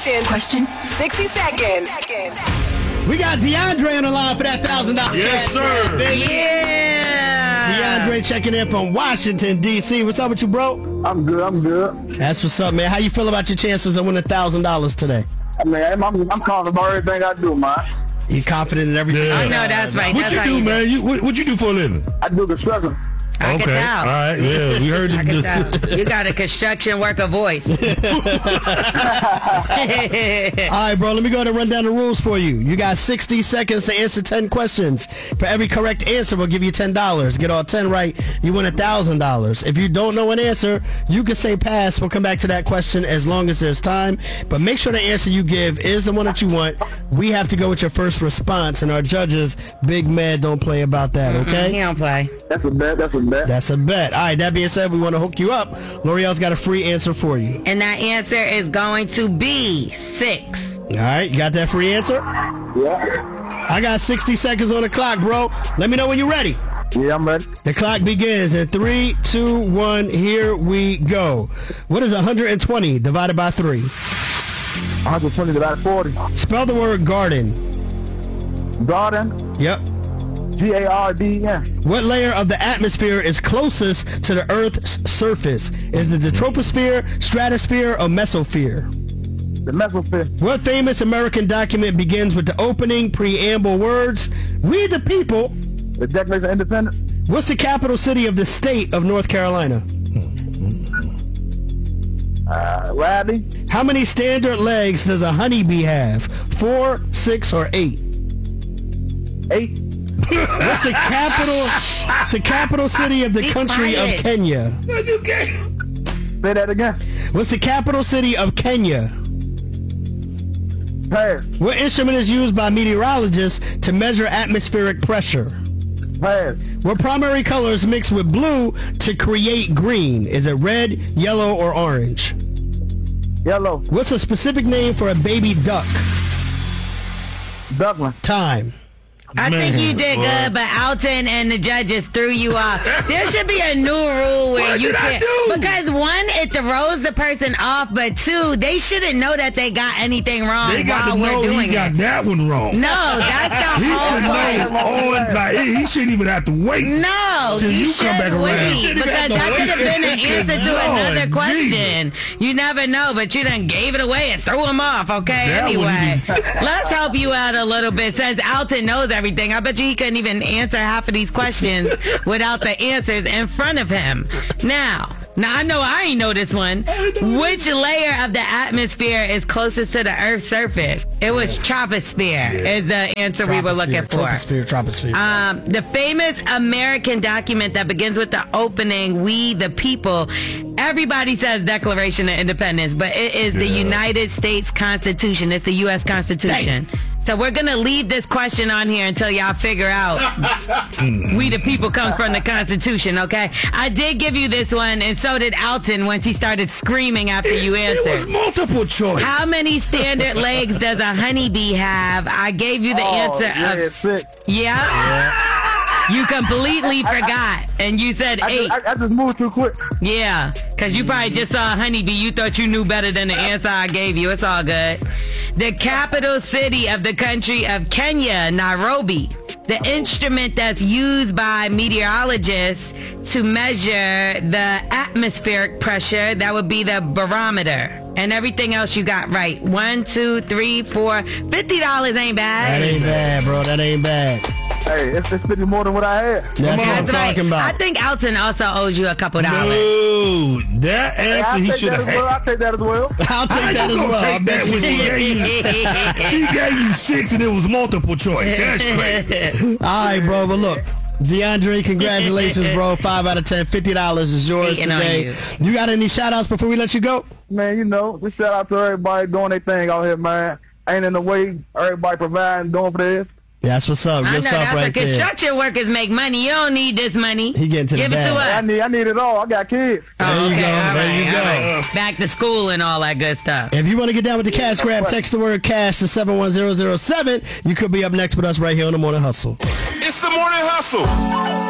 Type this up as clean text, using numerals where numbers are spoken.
Question, 60 seconds. We got DeAndre on the line for that $1,000. Yes, sir. Yeah. DeAndre checking in from Washington, D.C. What's up with you, bro? I'm good. That's what's up, man. How you feel about your chances of winning $1,000 today? I mean, I'm confident about everything I do, man. You confident in everything? I know, that's right. What you do, man? What you do for a living? I do construction. I can tell. All right. Yeah, we heard I you. can tell. You got a construction worker voice. All right, bro, let me go ahead and run down the rules for you. You got 60 seconds to answer 10 questions. For every correct answer, we'll give you $10. Get all 10 right, you win $1,000. If you don't know an answer, you can say pass. We'll come back to that question as long as there's time. But make sure the answer you give is the one that you want. We have to go with your first response, and our judges, Big Mad, don't play about that, okay? He don't play. That's a bet. That's a bet. All right, that being said, we want to hook you up. L'Oreal's got a free answer for you. And that answer is going to be 6. All right, you got that free answer? Yeah. I got 60 seconds on the clock, bro. Let me know when you're ready. Yeah, I'm ready. The clock begins in 3, 2, 1. Here we go. What is 120 divided by 3? 120 divided by 40. Spell the word garden. Garden. Yep. Garden. What layer of the atmosphere is closest to the Earth's surface? Is it the troposphere, stratosphere, or mesosphere? The mesosphere. What famous American document begins with the opening preamble words, "We the people"? The Declaration of Independence. What's the capital city of the state of North Carolina? Raleigh. How many standard legs does a honeybee have? 4, 6, or 8? 8. What's the capital city of the country of Kenya? Say that again. What's the capital city of Kenya? Pass. What instrument is used by meteorologists to measure atmospheric pressure? Pass. What primary colors mix with blue to create green? Is it red, yellow, or orange? Yellow. What's a specific name for a baby duck? Duckling. Time. I think you did good, but Alton and the judges threw you off. There should be a new rule where you can't. Because one, it throws the person off, but two, they shouldn't know that they got anything wrong They got while to we're know doing he got it. that one wrong. No, that's the He whole should point. know. He shouldn't even have to wait. No, Till you you should come back around. wait, because that could have been an answer to Lord, another question. You never know, but you done gave it away and threw him off, okay? That Anyway, wouldn't let's help you out a little bit. Since Alton knows everything, I bet you he couldn't even answer half of these questions without the answers in front of him. Now I know I ain't know this one. Which layer of the atmosphere is closest to the Earth's surface? It was troposphere is the answer we were looking for. Troposphere. The famous American document that begins with the opening, "We the people." Everybody says Declaration of Independence, but it is the United States Constitution. It's the U.S. Constitution. So we're going to leave this question on here until y'all figure out "we the people" comes from the Constitution, okay? I did give you this one, and so did Alton once he started screaming after you answered. It was multiple choice. How many standard legs does a honeybee have? I gave you the answer of 6. Yeah. You completely forgot, and you said 8. I just moved too quick. Yeah, because you probably just saw a honeybee. You thought you knew better than the answer I gave you. It's all good. The capital city of the country of Kenya, Nairobi. The instrument that's used by meteorologists to measure the atmospheric pressure, that would be the barometer. And everything else you got right. 1, 2, 3, 4. $50 ain't bad. That ain't bad, bro. That ain't bad. Hey, it's 50 more than what I had. That's what I'm talking about. I think Alton also owes you a couple dollars. No, that answer he should have had. I'll take that as well. I'll take that as well. Take that when she gave you 6 and it was multiple choice. That's crazy. All right, bro. But look, DeAndre, congratulations, bro. 5 out of 10. $50 is yours today. You got any shout-outs before we let you go? Man, just shout out to everybody doing their thing out here, man. Ain't in the way. Everybody providing, doing for this. That's what's up. I Good know stuff that's right there. Construction workers make money. You don't need this money. He getting to Give the it to bag. us. I need it all. I got kids. There you go. There you go. Back to school and all that good stuff. If you want to get down with the cash grab, text the word cash to 71007. You could be up next with us right here on The Morning Hustle. It's The Morning Hustle.